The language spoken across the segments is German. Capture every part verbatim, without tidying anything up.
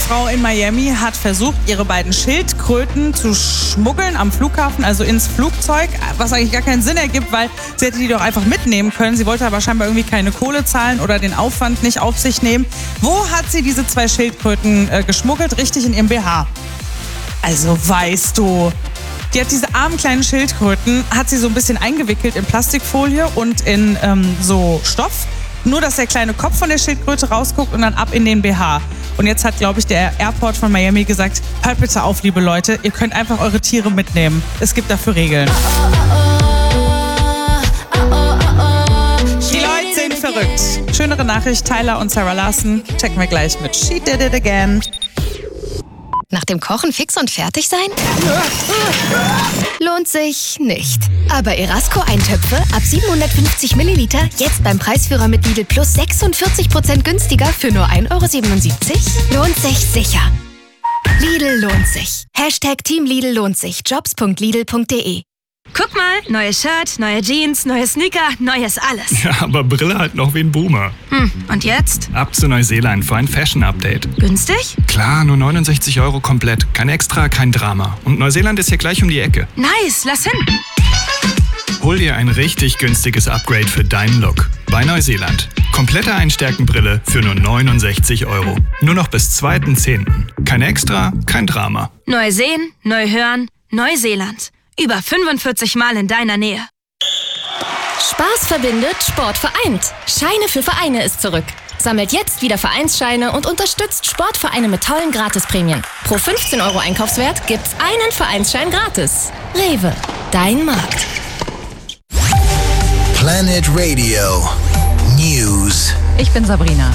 Frau in Miami hat versucht, ihre beiden Schildkröten zu schmuggeln am Flughafen, also ins Flugzeug, was eigentlich gar keinen Sinn ergibt, weil sie hätte die doch einfach mitnehmen können. Sie wollte aber scheinbar irgendwie keine Kohle zahlen oder den Aufwand nicht auf sich nehmen. Wo hat sie diese zwei Schildkröten äh, geschmuggelt? Richtig, in ihrem B H. Also weißt du, die hat diese armen kleinen Schildkröten, hat sie so ein bisschen eingewickelt in Plastikfolie und in ähm, so Stoff. Nur, dass der kleine Kopf von der Schildkröte rausguckt und dann ab in den B H. Und jetzt hat, glaube ich, der Airport von Miami gesagt, hört bitte auf, liebe Leute, ihr könnt einfach eure Tiere mitnehmen. Es gibt dafür Regeln. Die Leute sind verrückt. Schönere Nachricht, Tyler und Sarah Larson checken wir gleich mit She Did It Again. Nach dem Kochen fix und fertig sein? Lohnt sich nicht. Aber Erasco-Eintöpfe ab siebenhundertfünfzig Milliliter jetzt beim Preisführer mit Lidl Plus sechsundvierzig Prozent günstiger für nur ein Euro siebenundsiebzig? Lohnt sich sicher. Lidl lohnt sich. Hashtag Team Lidl lohnt sich. Jobs punkt lidl punkt de. Guck mal, neues Shirt, neue Jeans, neue Sneaker, neues alles. Ja, aber Brille halt noch wie ein Boomer. Hm, und jetzt? Ab zu Neuseeland für ein Fashion-Update. Günstig? Klar, nur neunundsechzig Euro komplett. Kein Extra, kein Drama. Und Neuseeland ist hier gleich um die Ecke. Nice, lass hin. Hol dir ein richtig günstiges Upgrade für deinen Look. Bei Neuseeland. Komplette Einstärkenbrille für nur neunundsechzig Euro. Nur noch bis zweiten zehnten Kein Extra, kein Drama. Neu sehen, neu hören, Neuseeland. Über fünfundvierzig Mal in deiner Nähe. Spaß verbindet, Sport vereint. Scheine für Vereine ist zurück. Sammelt jetzt wieder Vereinsscheine und unterstützt Sportvereine mit tollen Gratisprämien. Pro fünfzehn Euro Einkaufswert gibt's einen Vereinsschein gratis. Rewe, dein Markt. Planet Radio News. Ich bin Sabrina.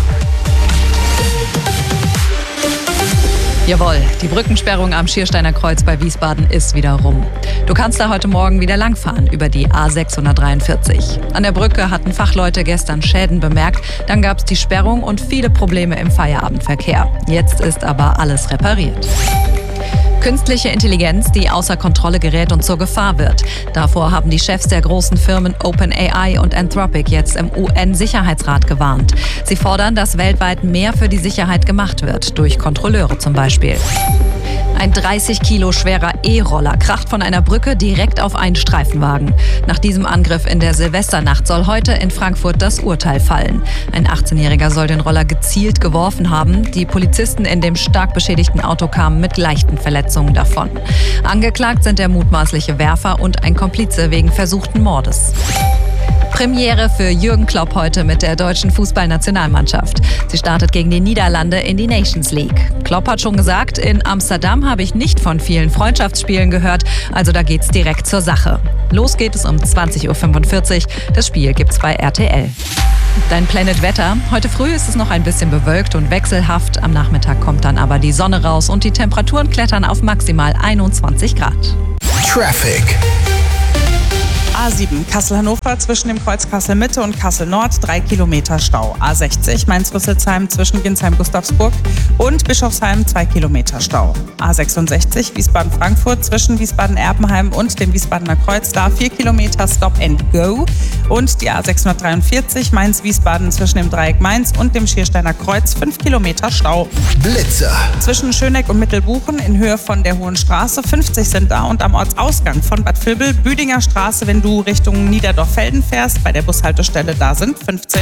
Jawohl, die Brückensperrung am Schiersteiner Kreuz bei Wiesbaden ist wieder rum. Du kannst da heute Morgen wieder langfahren über die A sechshundertdreiundvierzig. An der Brücke hatten Fachleute gestern Schäden bemerkt. Dann gab es die Sperrung und viele Probleme im Feierabendverkehr. Jetzt ist aber alles repariert. Künstliche Intelligenz, die außer Kontrolle gerät und zur Gefahr wird. Davor haben die Chefs der großen Firmen OpenAI und Anthropic jetzt im U N-Sicherheitsrat gewarnt. Sie fordern, dass weltweit mehr für die Sicherheit gemacht wird, durch Kontrolleure zum Beispiel. Ein dreißig Kilo schwerer E-Roller kracht von einer Brücke direkt auf einen Streifenwagen. Nach diesem Angriff in der Silvesternacht soll heute in Frankfurt das Urteil fallen. Ein achtzehnjähriger soll den Roller gezielt geworfen haben. Die Polizisten in dem stark beschädigten Auto kamen mit leichten Verletzungen davon. Angeklagt sind der mutmaßliche Werfer und ein Komplize wegen versuchten Mordes. Premiere für Jürgen Klopp heute mit der deutschen Fußballnationalmannschaft. Sie startet gegen die Niederlande in die Nations League. Klopp hat schon gesagt, in Amsterdam habe ich nicht von vielen Freundschaftsspielen gehört, also da geht's direkt zur Sache. Los geht es um zwanzig Uhr fünfundvierzig. Das Spiel gibt's bei R T L. Dein Planet Wetter. Heute früh ist es noch ein bisschen bewölkt und wechselhaft. Am Nachmittag kommt dann aber die Sonne raus und die Temperaturen klettern auf maximal einundzwanzig Grad. Traffic. A sieben, Kassel-Hannover zwischen dem Kreuz Kassel-Mitte und Kassel-Nord, drei Kilometer Stau. A sechzig, Mainz-Rüsselsheim zwischen Ginsheim-Gustavsburg und Bischofsheim, zwei Kilometer Stau. A sechsundsechzig, Wiesbaden-Frankfurt zwischen Wiesbaden-Erbenheim und dem Wiesbadener Kreuz, da vier Kilometer Stop and Go. Und die A sechshundertdreiundvierzig, Mainz-Wiesbaden zwischen dem Dreieck Mainz und dem Schiersteiner Kreuz, fünf Kilometer Stau. Blitzer. Zwischen Schöneck und Mittelbuchen in Höhe von der Hohen Straße, fünfzig sind da, und am Ortsausgang von Bad Vilbel, Büdinger Straße, wenn du Richtung Niederdorf-Felden fährst, bei der Bushaltestelle, da sind fünfzig.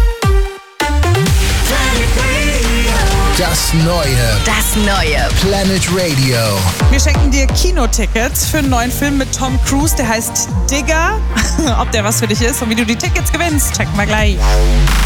Das Neue. Das Neue. Planet Radio. Wir schenken dir Kinotickets für einen neuen Film mit Tom Cruise, der heißt Digger. Ob der was für dich ist und wie du die Tickets gewinnst, checken wir gleich.